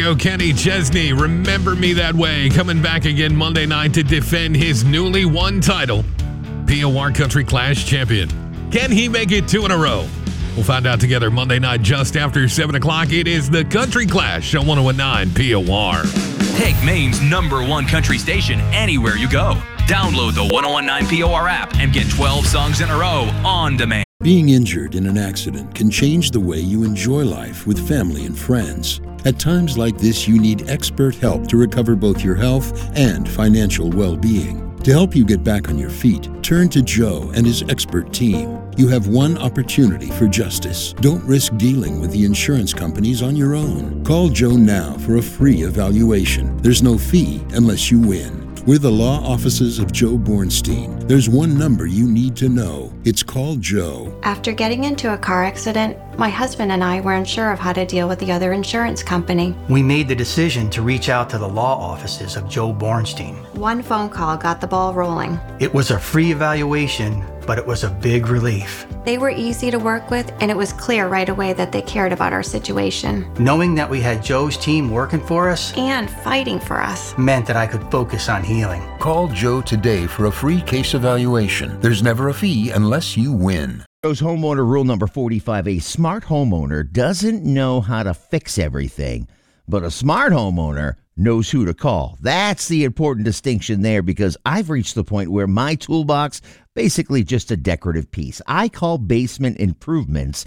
Joe Kenny Chesney, Remember Me That Way, coming back again Monday night to defend his newly won title, POR Country Clash champion. Can he make it 2 in a row? We'll find out together Monday night just after 7 o'clock. It is the Country Clash on 101.9 POR. Take Maine's #1 country station anywhere you go. Download the 101.9 POR app and get 12 songs in a row on demand. Being injured in an accident can change the way you enjoy life with family and friends. At times like this, you need expert help to recover both your health and financial well-being. To help you get back on your feet, turn to Joe and his expert team. You have one opportunity for justice. Don't risk dealing with the insurance companies on your own. Call Joe now for a free evaluation. There's no fee unless you win. We're the law offices of Joe Bornstein. There's one number you need to know. It's called Joe. After getting into a car accident, my husband and I weren't sure of how to deal with the other insurance company. We made the decision to reach out to the law offices of Joe Bornstein. One phone call got the ball rolling. It was a free evaluation, but it was a big relief. They were easy to work with, and it was clear right away that they cared about our situation. Knowing that we had Joe's team working for us and fighting for us meant that I could focus on healing. Call Joe today for a free case evaluation. There's never a fee unless you win. Joe's homeowner rule number 45. A smart homeowner doesn't know how to fix everything, but a smart homeowner knows who to call. That's the important distinction there, because I've reached the point where my toolbox, basically just a decorative piece. I call Basement Improvements,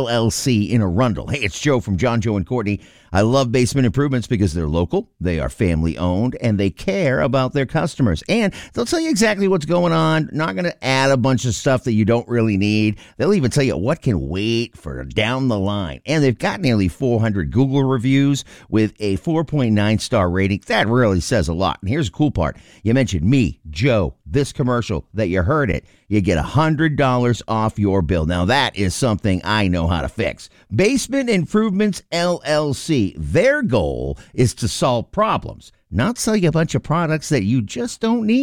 LLC in Arundel. Hey, it's Joe from John, Joe, and Courtney. I love Basement Improvements because they're local, they are family-owned, and they care about their customers. And they'll tell you exactly what's going on, not going to add a bunch of stuff that you don't really need. They'll even tell you what can wait for down the line. And they've got nearly 400 Google reviews with a 4.9-star rating. That really says a lot. And here's the cool part. You mentioned me, Joe, this commercial that you heard it. You get $100 off your bill. Now, that is something I know how to fix. Basement Improvements, LLC. Their goal is to solve problems, not sell you a bunch of products that you just don't need.